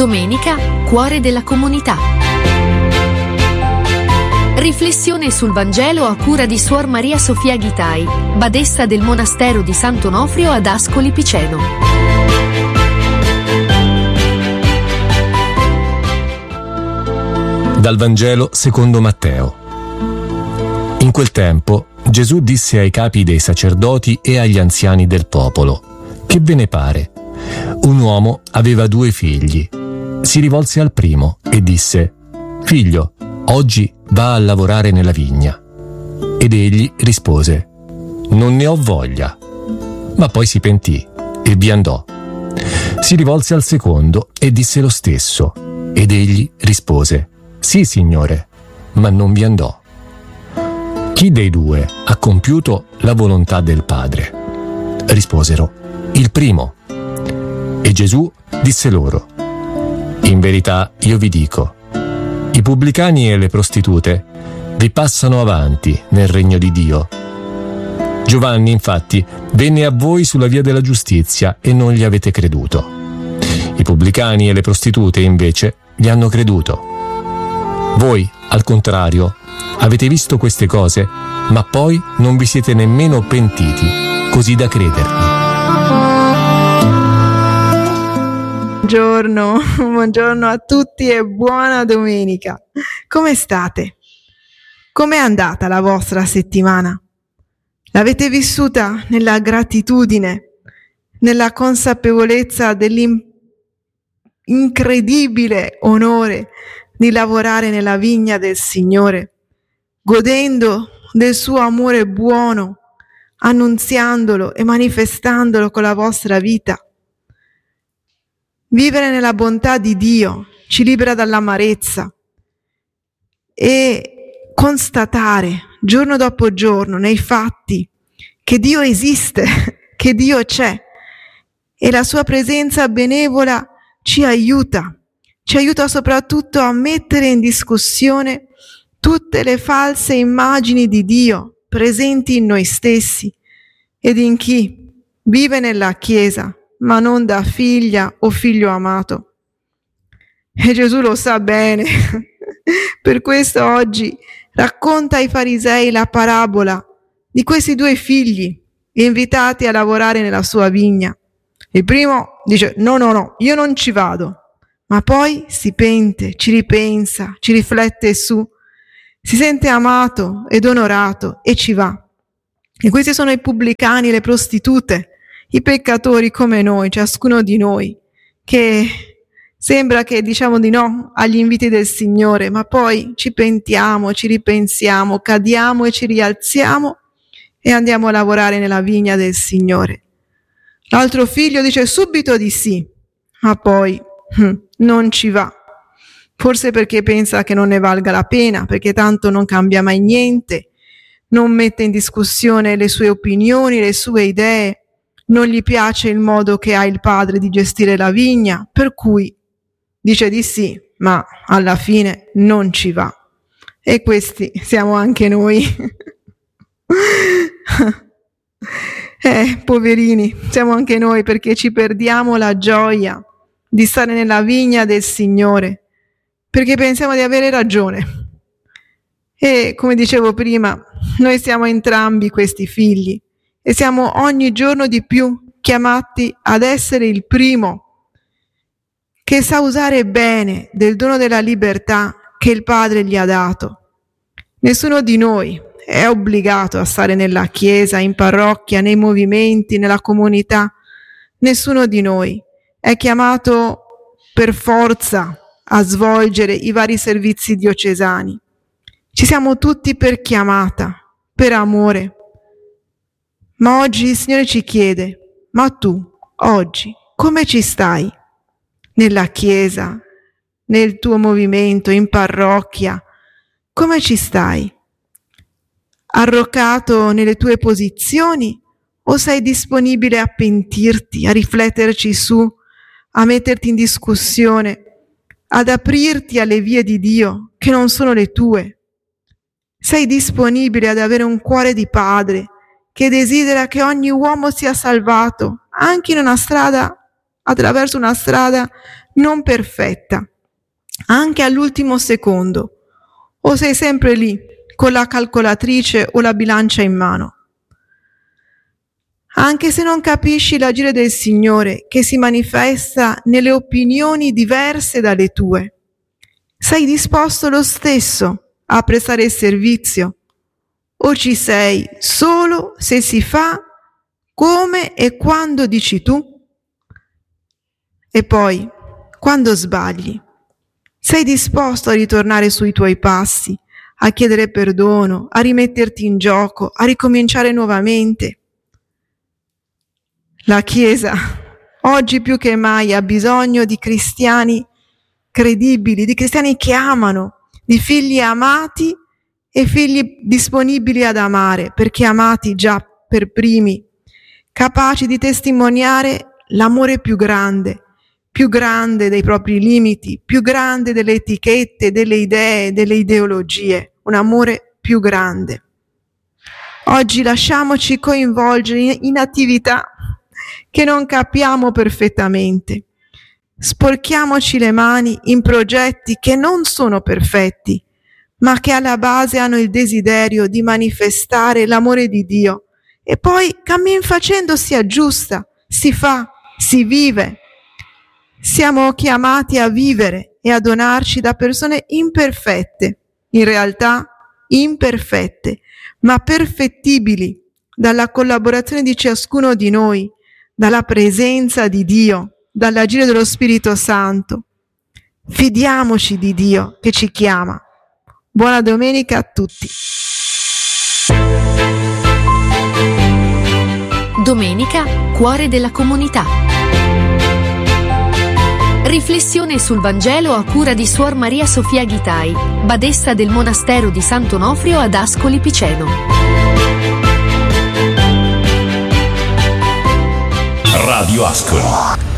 Domenica, cuore della comunità. Riflessione sul Vangelo a cura di Suor Maria Sofia Ghitai, badessa del monastero di Sant'Onofrio ad Ascoli Piceno. Dal Vangelo secondo Matteo. In quel tempo Gesù disse ai capi dei sacerdoti e agli anziani del popolo: «Che ve ne pare? Un uomo aveva 2 figli. Si rivolse al primo e disse: «Figlio, oggi va a lavorare nella vigna». Ed egli rispose: «Non ne ho voglia». Ma poi si pentì e vi andò. Si rivolse al secondo e disse lo stesso. Ed egli rispose: «Sì, Signore», ma non vi andò. Chi dei 2 ha compiuto la volontà del Padre? Risposero: «Il primo». E Gesù disse loro: «In verità io vi dico, i pubblicani e le prostitute vi passano avanti nel regno di Dio. Giovanni, infatti, venne a voi sulla via della giustizia e non gli avete creduto. I pubblicani e le prostitute, invece, gli hanno creduto. Voi, al contrario, avete visto queste cose, ma poi non vi siete nemmeno pentiti, così da credergli». Buongiorno a tutti e buona domenica. Come state? Com'è andata la vostra settimana? L'avete vissuta nella gratitudine, nella consapevolezza dell'incredibile onore di lavorare nella vigna del Signore, godendo del suo amore buono, annunziandolo e manifestandolo con la vostra vita? Vivere nella bontà di Dio ci libera dall'amarezza e constatare giorno dopo giorno nei fatti che Dio esiste, che Dio c'è e la sua presenza benevola ci aiuta soprattutto a mettere in discussione tutte le false immagini di Dio presenti in noi stessi ed in chi vive nella Chiesa, ma non da figlia o figlio amato. E Gesù lo sa bene. Per questo oggi racconta ai farisei la parabola di questi 2 figli invitati a lavorare nella sua vigna. Il primo dice: no, io non ci vado. Ma poi si pente, ci ripensa, ci riflette su, si sente amato ed onorato e ci va. E questi sono i pubblicani e le prostitute, i peccatori come noi, ciascuno di noi, che sembra che diciamo di no agli inviti del Signore, ma poi ci pentiamo, ci ripensiamo, cadiamo e ci rialziamo e andiamo a lavorare nella vigna del Signore. L'altro figlio dice subito di sì, ma poi non ci va. Forse perché pensa che non ne valga la pena, perché tanto non cambia mai niente, non mette in discussione le sue opinioni, le sue idee, non gli piace il modo che ha il padre di gestire la vigna, per cui dice di sì, ma alla fine non ci va. E questi siamo anche noi. Poverini, siamo anche noi, perché ci perdiamo la gioia di stare nella vigna del Signore, perché pensiamo di avere ragione. E come dicevo prima, noi siamo entrambi questi figli e siamo ogni giorno di più chiamati ad essere il primo che sa usare bene del dono della libertà che il Padre gli ha dato. Nessuno di noi è obbligato a stare nella chiesa, in parrocchia, nei movimenti, nella comunità. Nessuno di noi è chiamato per forza a svolgere i vari servizi diocesani. Ci siamo tutti per chiamata, per amore. Ma oggi il Signore ci chiede: ma tu, oggi, come ci stai? Nella chiesa, nel tuo movimento, in parrocchia, come ci stai? Arroccato nelle tue posizioni o sei disponibile a pentirti, a rifletterci su, a metterti in discussione, ad aprirti alle vie di Dio che non sono le tue? Sei disponibile ad avere un cuore di padre che desidera che ogni uomo sia salvato, anche in una strada, attraverso una strada non perfetta, anche all'ultimo secondo, o sei sempre lì con la calcolatrice o la bilancia in mano? Anche se non capisci l'agire del Signore che si manifesta nelle opinioni diverse dalle tue, sei disposto lo stesso a prestare il servizio? O ci sei solo se si fa come e quando dici tu? E poi, quando sbagli, sei disposto a ritornare sui tuoi passi, a chiedere perdono, a rimetterti in gioco, a ricominciare nuovamente? La Chiesa, oggi più che mai, ha bisogno di cristiani credibili, di cristiani che amano, di figli amati e figli disponibili ad amare, perché amati già per primi, capaci di testimoniare l'amore più grande dei propri limiti, più grande delle etichette, delle idee, delle ideologie, un amore più grande. Oggi lasciamoci coinvolgere in attività che non capiamo perfettamente. Sporchiamoci le mani in progetti che non sono perfetti, ma che alla base hanno il desiderio di manifestare l'amore di Dio. E poi, cammin facendo, si aggiusta, si fa, si vive. Siamo chiamati a vivere e a donarci da persone imperfette, in realtà imperfette, ma perfettibili dalla collaborazione di ciascuno di noi, dalla presenza di Dio, dall'agire dello Spirito Santo. Fidiamoci di Dio che ci chiama. Buona domenica a tutti. Domenica, cuore della comunità. Riflessione sul Vangelo a cura di Suor Maria Sofia Ghitai, badessa del monastero di Sant'Onofrio ad Ascoli Piceno. Radio Ascoli.